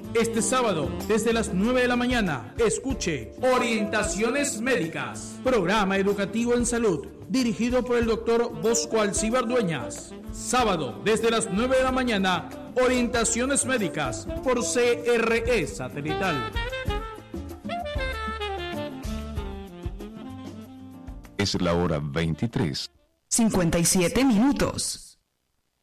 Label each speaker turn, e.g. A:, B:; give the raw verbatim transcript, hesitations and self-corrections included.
A: Este sábado, desde las nueve de la mañana, escuche Orientaciones Médicas, programa educativo en salud, dirigido por el doctor Bosco Alcíbar Dueñas. Sábado, desde las nueve de la mañana, Orientaciones Médicas, por C R E Satelital.
B: Es la hora veintitrés.
C: cincuenta y siete minutos.